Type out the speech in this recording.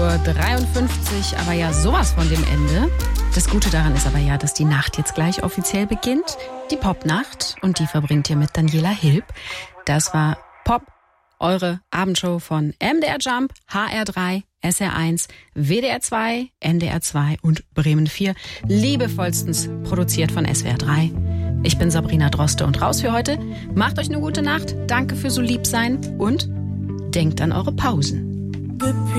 20:53 Uhr, aber ja sowas von dem Ende. Das Gute daran ist aber ja, dass die Nacht jetzt gleich offiziell beginnt. Die Popnacht, und die verbringt ihr mit Daniela Hilb. Das war Pop, eure Abendshow von MDR Jump, HR3, SR1, WDR 2, NDR 2 und Bremen 4. Liebevollstens produziert von SWR 3. Ich bin Sabrina Droste und raus für heute. Macht euch eine gute Nacht. Danke für so lieb sein und denkt an eure Pausen.